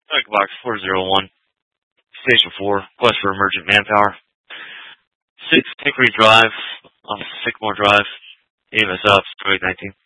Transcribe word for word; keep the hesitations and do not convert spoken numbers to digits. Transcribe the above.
Box four zero one, Station four, Quest for Emergent Manpower. six Hickory Drive, on Sycamore Drive, E M S Ops, two eight one nine.